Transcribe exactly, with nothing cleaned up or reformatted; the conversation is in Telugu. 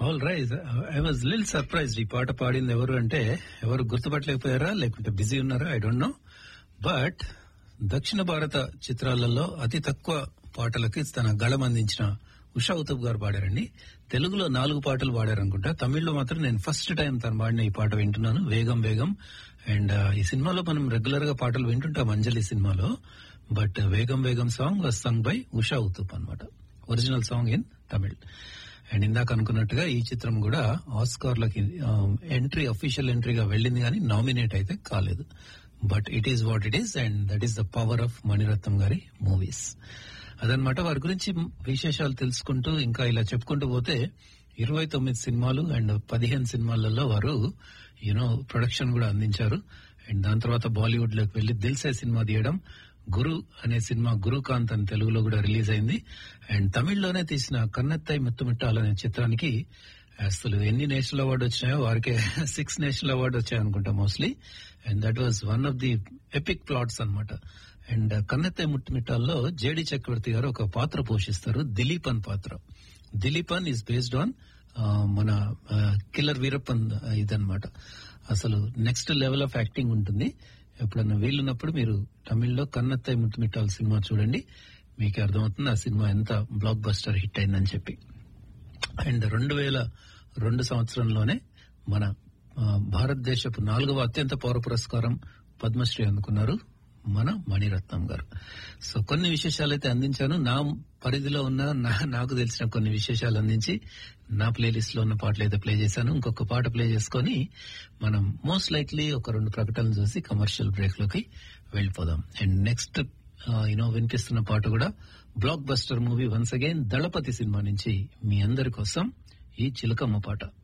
All right. I was lil surprised. ఈ పాట పాడింది ఎవరు అంటే ఎవరు గుర్తుపట్టలేకపోయారా లేకుంటే బిజీ ఉన్నారా ఐ డోంట్ నో. బట్ దక్షిణ భారత చిత్రాలలో అతి తక్కువ పాటలకి తన గళం అందించిన ఉషా ఉతప్ గారు పాడారండి. తెలుగులో నాలుగు పాటలు పాడారనుకుంటా, తమిళ్లో మాత్రం నేను ఫస్ట్ టైం తను పాడిన ఈ పాట వింటున్నాను, వేగం వేగం. అండ్ ఈ సినిమాలో మనం రెగ్యులర్ గా పాటలు వింటుంటాం అంజలి సినిమాలో, బట్ వేగం వేగం song was sung by Usha ఉతప్ అనమాట, original song in Tamil. And ఇందాక అనుకున్నట్టుగా ఈ చిత్రం కూడా ఆస్కార్లకి ఎంట్రీ, అఫీషియల్ ఎంట్రీగా వెళ్ళింది కానీ నామినేట్ అయితే కాలేదు. But it is what it is and that is the power of Mani Ratnam గారి మూవీస్. అదనమాట. వారి గురించి విశేషాలు తెలుసుకుంటూ ఇంకా ఇలా చెప్పుకుంటూ పోతే ఇరవై తొమ్మిది సినిమాలు అండ్ పదిహేను సినిమాలలో వారు యూనో ప్రొడక్షన్ కూడా అందించారు. అండ్ దాని తర్వాత బాలీవుడ్ లోకి వెళ్లి దిల్సే సినిమా తీయడం, గురు అనే సినిమా గురుకాంత్ అని తెలుగులో కూడా రిలీజ్ అయింది. అండ్ తమిళ్లోనే తీసిన కన్నెత్తై ముత్తుమిట్టాలు అనే చిత్రానికి అసలు ఎన్ని నేషనల్ అవార్డు వచ్చినాయో, వారికే సిక్స్ నేషనల్ అవార్డు వచ్చాయి అనుకుంటా mostly. And that was one of the epic plots అనమాట. అండ్ కన్నెత్తై ముత్తుమిట్టాల్లో జేడి చక్రవర్తి గారు ఒక పాత్ర పోషిస్తారు, దిలీపన్ పాత్ర. దిలీపన్ ఈజ్ బేస్డ్ ఆన్ మన కిల్లర్ వీరప్పన్ ఇదనమాట. అసలు నెక్స్ట్ లెవెల్ ఆఫ్ యాక్టింగ్ ఉంటుంది. ఎప్పుడన్నా వీలున్నప్పుడు మీరు తమిళ్లో కన్నెత్తై ముత్తుమిట్టాలు సినిమా చూడండి, మీకు అర్థమవుతుంది ఆ సినిమా ఎంత బ్లాక్ బస్టర్ హిట్ అయిందని చెప్పి. అండ్ రెండు వేల రెండు సంవత్సరంలోనే మన భారతదేశపు నాలుగవ అత్యంత పౌర పురస్కారం పద్మశ్రీ అందుకున్నారు మన మణిరత్నం గారు. సో కొన్ని విశేషాలు అయితే అందించాను, నా పరిధిలో ఉన్న నాకు తెలిసిన కొన్ని విశేషాలు అందించి నా ప్లేలిస్ట్ లో ఉన్న పాటలు అయితే ప్లే చేశాను. ఇంకొక పాట ప్లే చేసుకుని మనం మోస్ట్ లైక్లీ ఒక రెండు ప్రకటనలు చూసి కమర్షియల్ బ్రేక్ లోకి వెళ్ళిపోదాం. అండ్ నెక్స్ట్ యూనో వినిపిస్తున్న పాట కూడా block buster movie once again దళపతి సినిమా నుంచి మీ అందరి కోసం ఈ చిలకమ్మ పాట.